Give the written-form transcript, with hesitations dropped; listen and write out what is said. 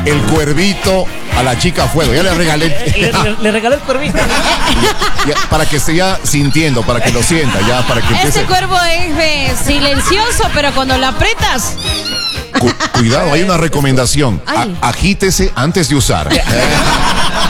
el cuervito a la chica fuego. Ya le regalé. Le regalé el cuervito. Para que esté ya sintiendo, para que lo sienta, ya, para que empiece. Ese cuervo es silencioso, pero cuando lo apretas. Cuidado, hay una recomendación. Agítese antes de usar.